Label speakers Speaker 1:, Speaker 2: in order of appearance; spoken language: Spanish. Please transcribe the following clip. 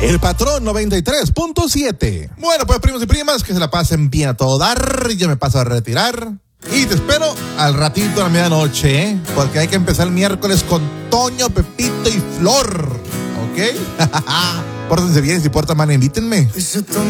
Speaker 1: El Patrón 93.7. Bueno, pues primos y primas, que se la pasen bien a todo dar. Yo me paso a retirar. Y te espero al ratito a la medianoche, ¿eh? Porque hay que empezar el miércoles con Toño, Pepito y Flor. ¿Ok? Pórtense bien, si portan mal, invítenme.